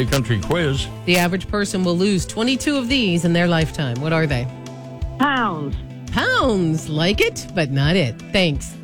Slave Country quiz. The average person will lose 22 of these in their lifetime. What are they? Pounds. Pounds. Like it, but not it. Thanks.